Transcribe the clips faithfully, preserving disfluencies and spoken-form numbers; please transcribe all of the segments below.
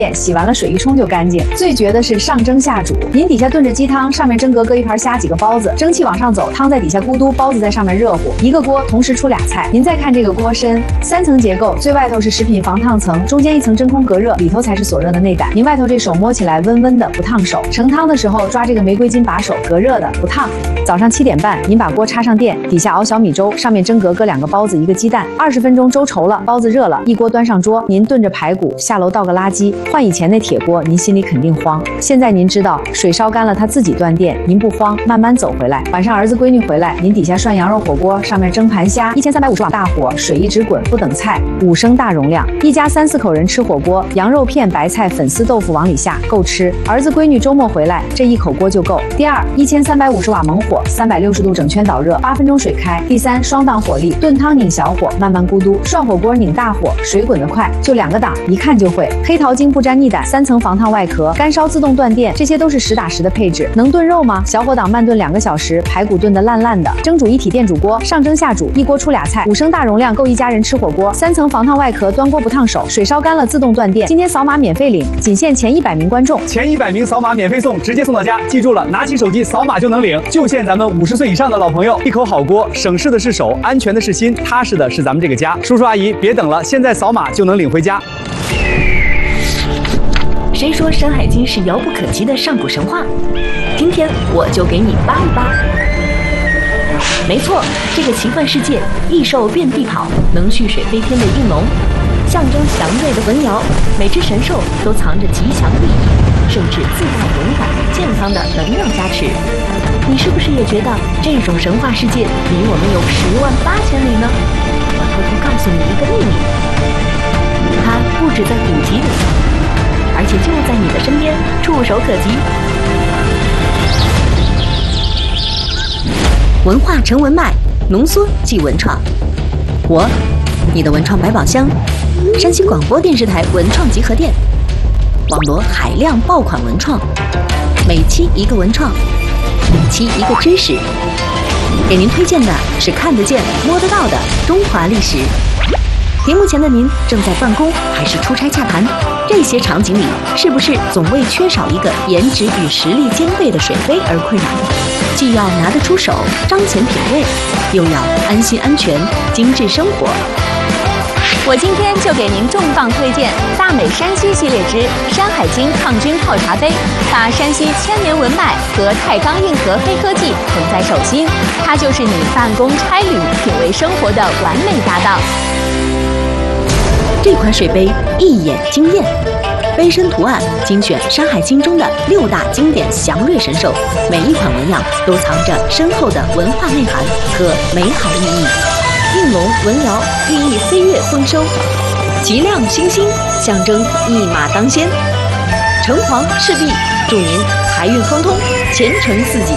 洗完了水一冲就干净。最绝的是上蒸下煮，您底下炖着鸡汤，上面蒸格搁一盘虾几个包子，蒸汽往上走，汤在底下咕嘟，包子在上面热乎，一个锅同时出俩菜。您再看这个锅身，三层结构，最外头是食品防烫层，中间一层真空隔热，里头才是所热的内胆。您外头这手摸起来温温的，不烫手。盛汤的时候抓这个玫瑰金把手，隔热的，不烫。早上七点半，您把锅插上电，底下熬小米粥，上面蒸格搁两个包子，一个鸡蛋，二十分钟粥稠了，包子热了，一锅端上桌，您炖着排骨，下楼倒个垃圾。换以前那铁锅，您心里肯定慌。现在您知道水烧干了，它自己断电，您不慌，慢慢走回来。晚上儿子闺女回来，您底下涮羊肉火锅，上面蒸盘虾，一千三百五十瓦大火，水一直滚，不等菜，五升大容量，一家三四口人吃火锅，羊肉片、白菜、粉丝豆腐往里下，够吃。儿子闺女周末回来，这一口锅就够。第二，一千三百五十瓦猛火，三百六十度整圈导热，八分钟水开。第三，双档火力，炖汤拧小火，慢慢咕嘟；涮火锅拧大火，水滚得快，就两个档，一看就会。黑桃精不沾腻胆，三层防烫外壳，干烧自动断电，这些都是实打实的配置。能炖肉吗？小火档慢炖两个小时，排骨炖得烂烂的。蒸煮一体电煮锅，上蒸下煮，一锅出俩菜，五升大容量够一家人吃火锅。三层防烫外壳，端锅不烫手，水烧干了自动断电。今天扫码免费领，仅限前一百名观众， 前一百名扫码免费送，直接送到家。记住了，拿起手机扫码就能领，就限咱们五十岁以上的老朋友。一口好锅，省事的是手，安全的是心，踏实的是咱们这个家。叔叔阿姨，别等了，现在扫码就能领回家。 谁说《山海经》是遥不可及的上古神话？今天我就给你扒一扒。没错，这个奇幻世界，异兽遍地跑，能蓄水飞天的应龙，象征祥瑞的文瑶，每只神兽都藏着吉祥利益，甚至自带勇敢、健康的能量加持。你是不是也觉得这种神话世界离我们有十万八千里呢？我偷偷告诉你一个秘密，它不止在古籍里，而且就在你的身边，触手可及。文化成文脉，浓缩即文创。我，你的文创百宝箱，山西广播电视台文创集合店，网罗海量爆款文创，每期一个文创，每期一个知识。给您推荐的是看得见、摸得到的中华历史。屏幕前的您正在办公还是出差洽谈？这些场景里，是不是总为缺少一个颜值与实力兼备的水杯而困扰？既要拿得出手，彰显品味，又要安心安全，精致生活。 我今天就给您重磅推荐大美山西系列之《山海经抗菌泡茶杯》，把山西千年文脉和太钢硬核黑科技捧在手心，它就是你办公差旅、品味生活的完美搭档。 这款水杯一眼惊艳，杯身图案精选《山海经》中的六大经典祥瑞神兽，每一款纹样都藏着深厚的文化内涵和美好意义。应龙、文瑶寓意飞跃丰收，吉亮星星象征一马当先，城隍、赤壁祝您财运亨通，前程似锦。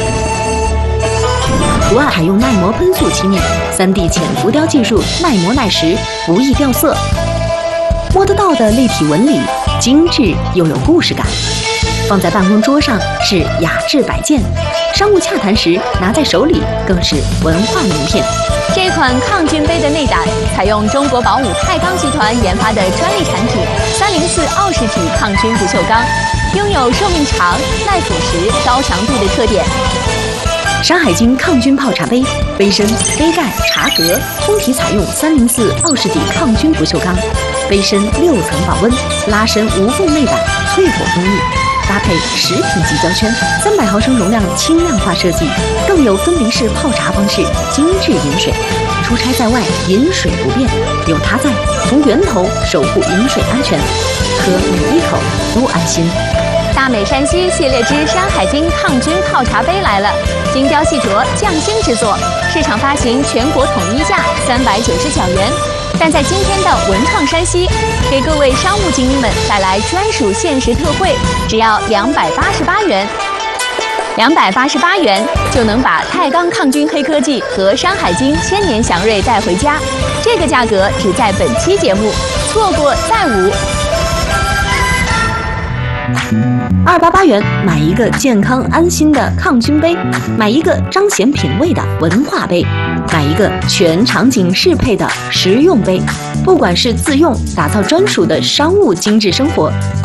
图案采用耐磨喷塑漆面， 三 D 浅浮雕技术，耐磨耐蚀，不易掉色。摸得到的立体纹理，精致又有故事感。放在办公桌上是雅致摆件，商务洽谈时拿在手里更是文化名片。 这款抗菌杯的内胆采用中国宝武太钢集团研发的专利产品三零四奥氏体抗菌不锈钢，拥有寿命长、耐腐蚀、高强度的特点。 山海经抗菌泡茶杯，杯身、杯盖、茶格通体采用三零四奥氏体抗菌不锈钢，杯身六层保温，拉伸无缝内胆，淬火封密，搭配食品级胶圈，三百毫升容量轻量化设计，更有分离式泡茶方式，精致饮水。出差在外，饮水不变，有它在，从源头守护饮水安全，喝每一口都安心。 大美山西系列之《山海经抗菌泡茶杯》来了，精雕细琢，匠心制作，市场发行全国统一价三百九十九元。但在今天的文创山西，给各位商务精英们带来专属限时特惠，只要两百八十八元。两百八十八元就能把太钢抗菌黑科技和《山海经》千年祥瑞带回家，这个价格只在本期节目，错过再无。 二八八元买一个健康安心的抗菌杯，买一个彰显品味的文化杯，买一个全场景适配的实用杯。不管是自用打造专属的商务精致生活，